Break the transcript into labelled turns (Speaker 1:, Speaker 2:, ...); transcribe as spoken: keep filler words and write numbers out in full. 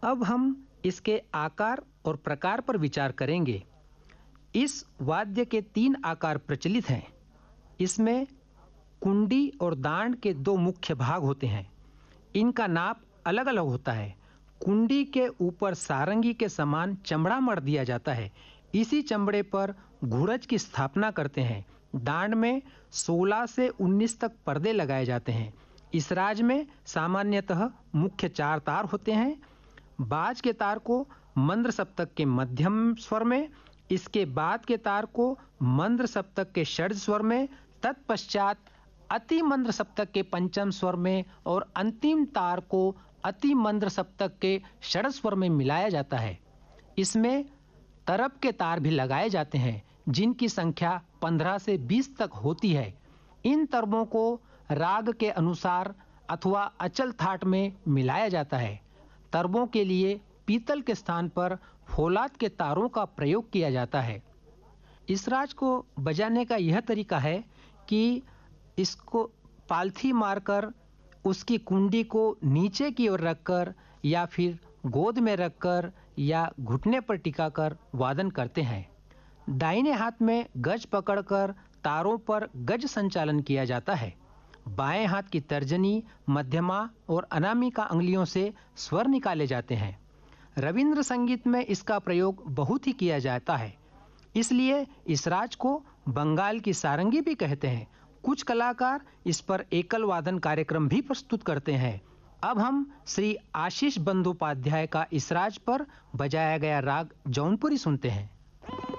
Speaker 1: अब हम इसके आकार और प्रकार पर विचार करेंगे। इस वाद्य के तीन आकार प्रचलित हैं। इसमें कुंडी और दांड के दो मुख्य भाग होते हैं। इनका नाप अलग अलग होता है। कुंडी के ऊपर सारंगी के समान चमड़ा मढ़ दिया जाता है। इसी चमड़े पर घुरज की स्थापना करते हैं। दांड में सोलह से उन्नीस तक पर्दे लगाए जाते हैं। इस राज में सामान्यतः मुख्य चार तार होते हैं। बाज के तार को मंद्र सप्तक के मध्यम स्वर में, इसके बाद के तार को मंद्र सप्तक के षड्ज स्वर में, तत्पश्चात अति मंद्र सप्तक के पंचम स्वर में और अंतिम तार को अति मंद्र सप्तक के षड्ज स्वर में मिलाया जाता है। इसमें तरब के तार भी लगाए जाते हैं, जिनकी संख्या पंद्रह से बीस तक होती है। इन तरबों को राग के अनुसार अथवा अचल थाट में मिलाया जाता है। तरबों के लिए पीतल के स्थान पर फौलाद के तारों का प्रयोग किया जाता है। इस राज को बजाने का यह तरीका है कि इसको पालथी मारकर उसकी कुंडी को नीचे की ओर रखकर या फिर गोद में रखकर या घुटने पर टिकाकर वादन करते हैं। दाहिने हाथ में गज पकड़कर तारों पर गज संचालन किया जाता है। बाएं हाथ की तर्जनी, मध्यमा और अनामिका अंगुलियों से स्वर निकाले जाते हैं। रविंद्र संगीत में इसका प्रयोग बहुत ही किया जाता है, इसलिए इस राज को बंगाल की सारंगी भी कहते हैं। कुछ कलाकार इस पर एकल वादन कार्यक्रम भी प्रस्तुत करते हैं। अब हम श्री आशीष बंदोपाध्याय का इस राज पर बजाया गया राग जौनपुरी सुनते हैं।